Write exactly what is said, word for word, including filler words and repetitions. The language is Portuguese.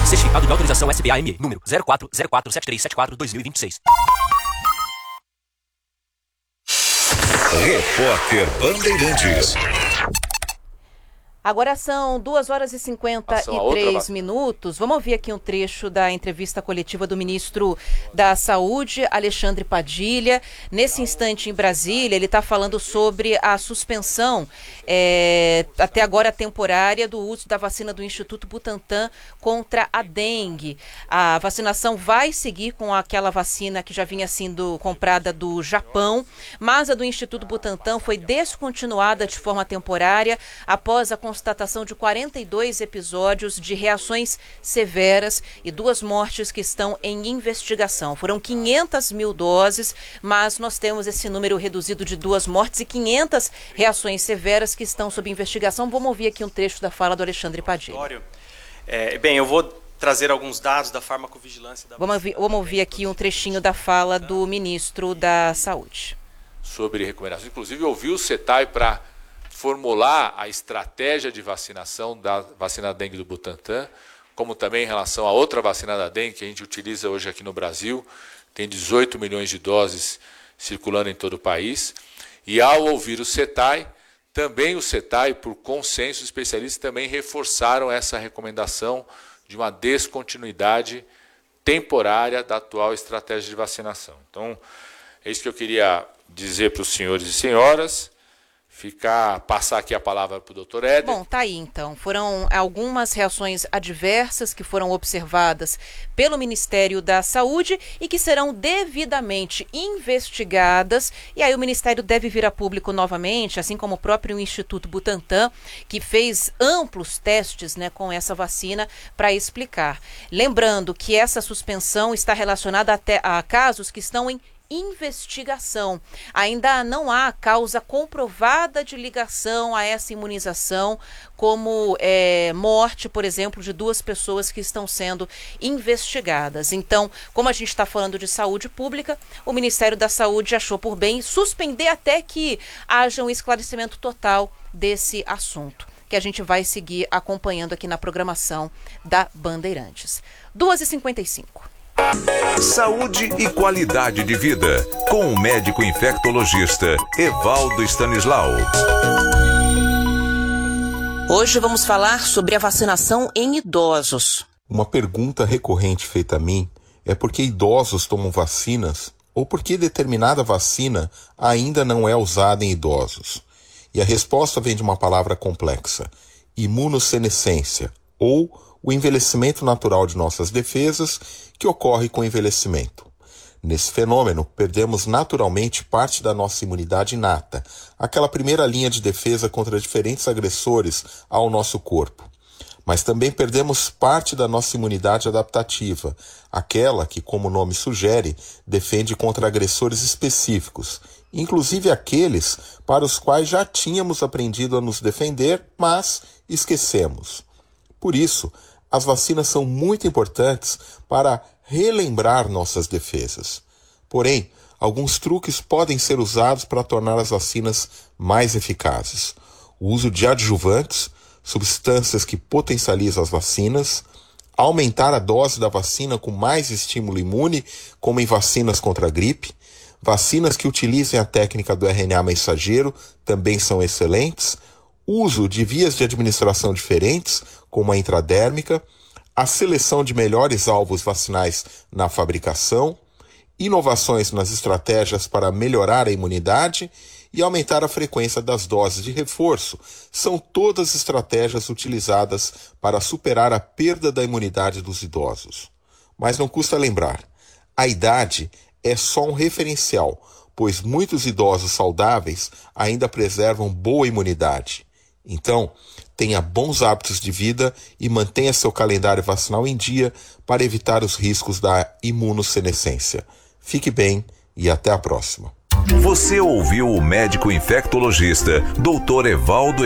Certificado de autorização S B A M E, número zero quatro zero quatro sete três sete quatro dois mil e vinte e seis. Repórter Bandeirantes. Agora são duas horas e cinquenta e três minutos. Vamos ouvir aqui um trecho da entrevista coletiva do ministro da Saúde, Alexandre Padilha. Nesse instante em Brasília, ele está falando sobre a suspensão, é, até agora temporária, do uso da vacina do Instituto Butantan contra a dengue. A vacinação vai seguir com aquela vacina que já vinha sendo comprada do Japão, mas a do Instituto Butantan foi descontinuada de forma temporária após a constatação de quarenta e dois episódios de reações severas e duas mortes que estão em investigação. Foram quinhentas mil doses, mas nós temos esse número reduzido de duas mortes e quinhentas reações severas que estão sob investigação. Vamos ouvir aqui um trecho da fala do Alexandre Padilha. É, bem, eu vou trazer alguns dados da farmacovigilância. Da vamos, ouvir, vamos ouvir aqui um trechinho da fala do ministro da Saúde. Sobre recomendações, inclusive ouviu o CETAI para formular a estratégia de vacinação da vacina da dengue do Butantan, como também em relação a outra vacina da dengue que a gente utiliza hoje aqui no Brasil, tem dezoito milhões de doses circulando em todo o país. E ao ouvir o CETAI, também o CETAI, por consenso, os especialistas também reforçaram essa recomendação de uma descontinuidade temporária da atual estratégia de vacinação. Então, é isso que eu queria dizer para os senhores e senhoras. Ficar, passar aqui a palavra para o doutor Éder. Bom, tá aí então. Foram algumas reações adversas que foram observadas pelo Ministério da Saúde e que serão devidamente investigadas. E aí o Ministério deve vir a público novamente, assim como o próprio Instituto Butantan, que fez amplos testes, né, com essa vacina para explicar. Lembrando que essa suspensão está relacionada até a casos que estão em investigação. Ainda não há causa comprovada de ligação a essa imunização, como é, morte, por exemplo, de duas pessoas que estão sendo investigadas. Então, como a gente está falando de saúde pública, o Ministério da Saúde achou por bem suspender até que haja um esclarecimento total desse assunto, que a gente vai seguir acompanhando aqui na programação da Bandeirantes. duas e cinquenta e cinco. Saúde e qualidade de vida, com o médico infectologista Evaldo Stanislau. Hoje vamos falar sobre a vacinação em idosos. Uma pergunta recorrente feita a mim é por que idosos tomam vacinas ou por que determinada vacina ainda não é usada em idosos. E a resposta vem de uma palavra complexa: imunossenescência, ou o envelhecimento natural de nossas defesas que ocorre com o envelhecimento. Nesse fenômeno, perdemos naturalmente parte da nossa imunidade inata, aquela primeira linha de defesa contra diferentes agressores ao nosso corpo. Mas também perdemos parte da nossa imunidade adaptativa, aquela que, como o nome sugere, defende contra agressores específicos, inclusive aqueles para os quais já tínhamos aprendido a nos defender, mas esquecemos. Por isso, as vacinas são muito importantes para relembrar nossas defesas. Porém, alguns truques podem ser usados para tornar as vacinas mais eficazes. O uso de adjuvantes, substâncias que potencializam as vacinas, aumentar a dose da vacina com mais estímulo imune, como em vacinas contra a gripe. Vacinas que utilizem a técnica do R N A mensageiro também são excelentes. Uso de vias de administração diferentes, como a intradérmica, a seleção de melhores alvos vacinais na fabricação, inovações nas estratégias para melhorar a imunidade e aumentar a frequência das doses de reforço são todas estratégias utilizadas para superar a perda da imunidade dos idosos. Mas não custa lembrar, a idade é só um referencial, pois muitos idosos saudáveis ainda preservam boa imunidade. Então, tenha bons hábitos de vida e mantenha seu calendário vacinal em dia para evitar os riscos da imunossenescência. Fique bem e até a próxima. Você ouviu o médico infectologista doutor Evaldo